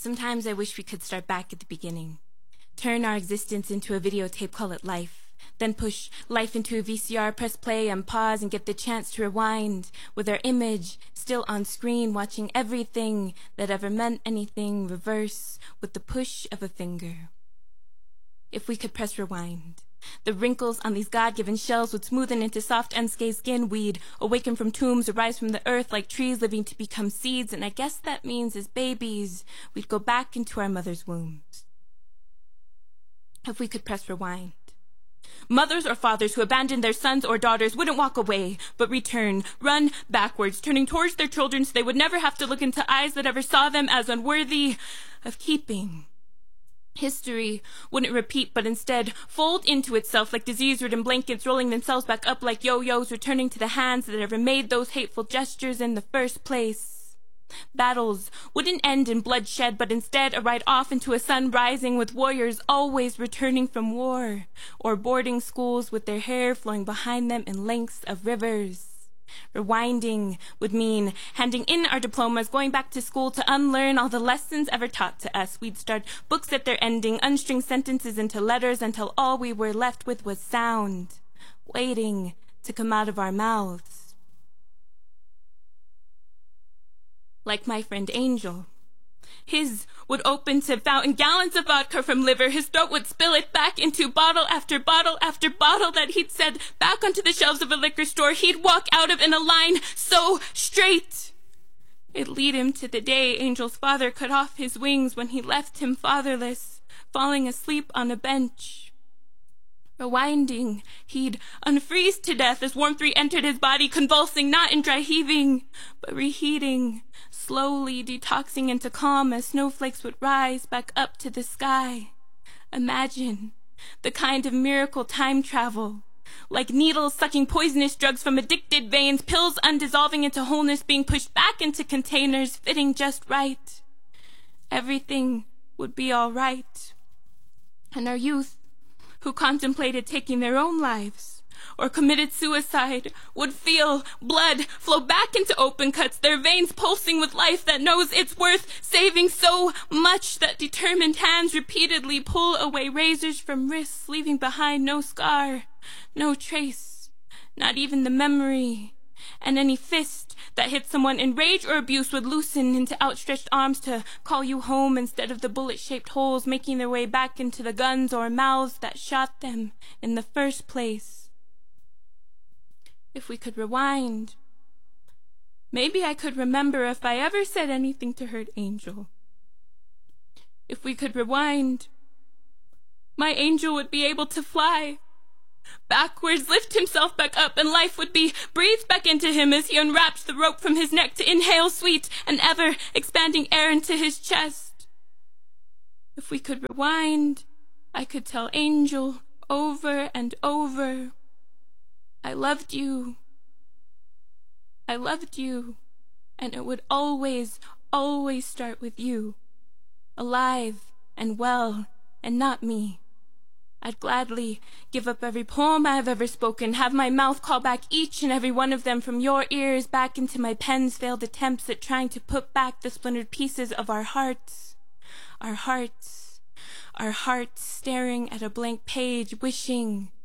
Sometimes I wish we could start back at the beginning. Turn our existence into a videotape, call it life. Then push life into a VCR, press play and pause and get the chance to rewind with our image still on screen, watching everything that ever meant anything reverse with the push of a finger. If we could press rewind, the wrinkles on these God-given shells would smoothen into soft, unscathed skin. We'd awaken from tombs, arise from the earth like trees living to become seeds, and I guess that means as babies, we'd go back into our mother's wombs. If we could press rewind, mothers or fathers who abandoned their sons or daughters wouldn't walk away, but return, run backwards, turning towards their children so they would never have to look into eyes that ever saw them as unworthy of keeping. History wouldn't repeat, but instead fold into itself like disease-ridden blankets, rolling themselves back up like yo-yos, returning to the hands that ever made those hateful gestures in the first place. Battles wouldn't end in bloodshed, but instead a ride off into a sun rising with warriors always returning from war, or boarding schools with their hair flowing behind them in lengths of rivers. Rewinding would mean handing in our diplomas, going back to school to unlearn all the lessons ever taught to us. We'd start books at their ending, unstring sentences into letters until all we were left with was sound, waiting to come out of our mouths. Like my friend Angel. His would open to fountain gallons of vodka from liver. His throat would spill it back into bottle after bottle after bottle that he'd said back onto the shelves of a liquor store. He'd walk out of in a line so straight. It'd lead him to the day Angel's father cut off his wings when he left him fatherless, falling asleep on a bench. Rewinding, he'd unfreeze to death as warmth re-entered his body, convulsing, not in dry heaving, but reheating, slowly detoxing into calm as snowflakes would rise back up to the sky. Imagine the kind of miracle time travel, like needles sucking poisonous drugs from addicted veins, pills undissolving into wholeness being pushed back into containers, fitting just right. Everything would be all right. And our youth, who contemplated taking their own lives or committed suicide, would feel blood flow back into open cuts, their veins pulsing with life that knows it's worth saving so much that determined hands repeatedly pull away razors from wrists, leaving behind no scar, no trace, not even the memory. And any fist that hit someone in rage or abuse would loosen into outstretched arms to call you home instead of the bullet-shaped holes making their way back into the guns or mouths that shot them in the first place. If we could rewind, maybe I could remember if I ever said anything to hurt Angel. If we could rewind, my Angel would be able to fly backwards, lift himself back up, and life would be breathed back into him as he unwrapped the rope from his neck to inhale sweet and ever-expanding air into his chest. If we could rewind, I could tell Angel over and over, I loved you. I loved you, and it would always, always start with you, alive and well, and not me. I'd gladly give up every poem I've ever spoken, have my mouth call back each and every one of them from your ears back into my pen's failed attempts at trying to put back the splintered pieces of our hearts. Our hearts staring at a blank page, wishing